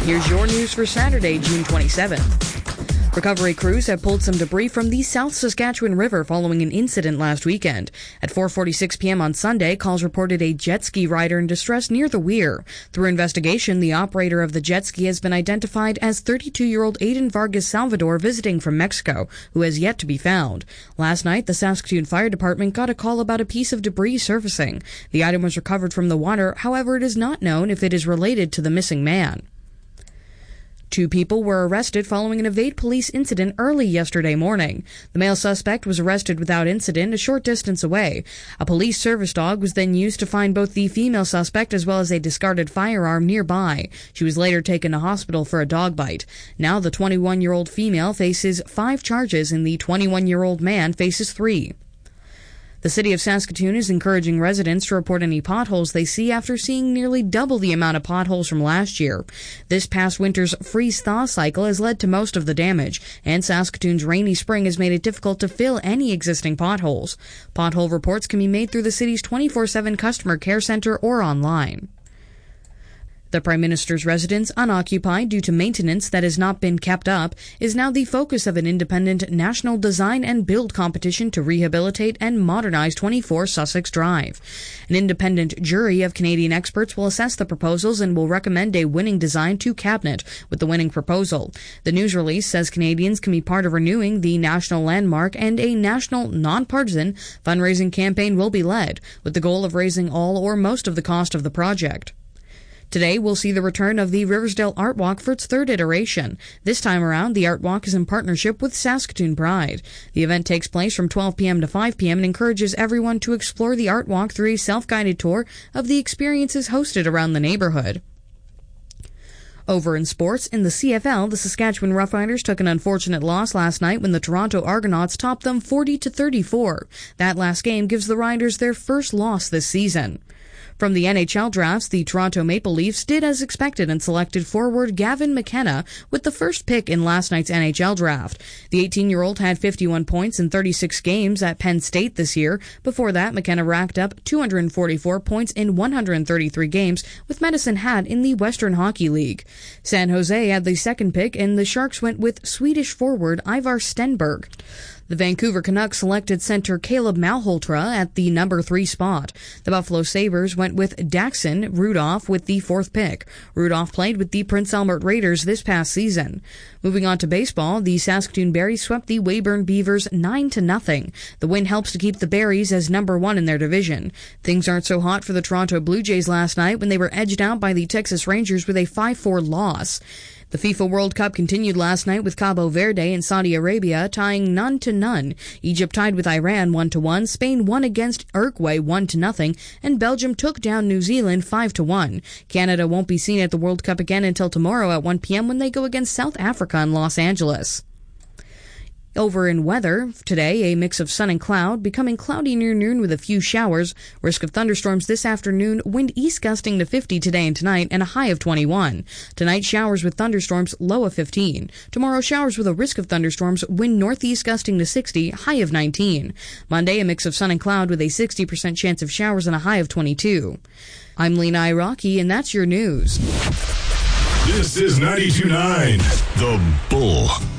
Here's your news for Saturday, June 27th. Recovery crews have pulled some debris from the South Saskatchewan River following an incident last weekend. At 4:46 p.m. on Sunday, calls reported a jet ski rider in distress near the weir. Through investigation, the operator of the jet ski has been identified as 32-year-old Aiden Vargas Salvador visiting from Mexico, who has yet to be found. Last night, the Saskatoon Fire Department got a call about a piece of debris surfacing. The item was recovered from the water, however, it is not known if it is related to the missing man. 2 people were arrested following an evade police incident early yesterday morning. The male suspect was arrested without incident a short distance away. A police service dog was then used to find both the female suspect as well as a discarded firearm nearby. She was later taken to hospital for a dog bite. Now the 21-year-old female faces 5 charges and the 21-year-old man faces 3. The City of Saskatoon is encouraging residents to report any potholes they see after seeing nearly double the amount of potholes from last year. This past winter's freeze-thaw cycle has led to most of the damage, and Saskatoon's rainy spring has made it difficult to fill any existing potholes. Pothole reports can be made through the city's 24/7 customer care center or online. The Prime Minister's residence, unoccupied due to maintenance that has not been kept up, is now the focus of an independent national design and build competition to rehabilitate and modernize 24 Sussex Drive. An independent jury of Canadian experts will assess the proposals and will recommend a winning design to Cabinet with the winning proposal. The news release says Canadians can be part of renewing the national landmark, and a national, non-partisan fundraising campaign will be led, with the goal of raising all or most of the cost of the project. Today, we'll see the return of the Riversdale Art Walk for its 3rd iteration. This time around, the Art Walk is in partnership with Saskatoon Pride. The event takes place from 12 p.m. to 5 p.m. and encourages everyone to explore the Art Walk through a self-guided tour of the experiences hosted around the neighborhood. Over in sports, in the CFL, the Saskatchewan Roughriders took an unfortunate loss last night when the Toronto Argonauts topped them 40-34. That last game gives the Riders their first loss this season. From the NHL drafts, the Toronto Maple Leafs did as expected and selected forward Gavin McKenna with the first pick in last night's NHL draft. The 18-year-old had 51 points in 36 games at Penn State this year. Before that, McKenna racked up 244 points in 133 games with Medicine Hat in the Western Hockey League. San Jose had the second pick, and the Sharks went with Swedish forward Ivar Stenberg. The Vancouver Canucks selected center Caleb Malholtra at the number 3 spot. The Buffalo Sabres went with Daxon Rudolph with the 4th pick. Rudolph played with the Prince Albert Raiders this past season. Moving on to baseball, the Saskatoon Berries swept the Weyburn Beavers 9-0. The win helps to keep the Berries as number 1 in their division. Things aren't so hot for the Toronto Blue Jays last night when they were edged out by the Texas Rangers with a 5-4 loss. The FIFA World Cup continued last night with Cabo Verde and Saudi Arabia tying 0-0. Egypt tied with Iran 1-1, Spain won against Uruguay 1-0, and Belgium took down New Zealand 5-1. Canada won't be seen at the World Cup again until tomorrow at 1 p.m. when they go against South Africa in Los Angeles. Over in weather, today a mix of sun and cloud, becoming cloudy near noon with a few showers. Risk of thunderstorms this afternoon, wind east gusting to 50 today and tonight, and a high of 21. Tonight, showers with thunderstorms, low of 15. Tomorrow, showers with a risk of thunderstorms, wind northeast gusting to 60, high of 19. Monday, a mix of sun and cloud with a 60% chance of showers and a high of 22. I'm Lena Iraqi, and that's your news. This is 92.9 The Bull.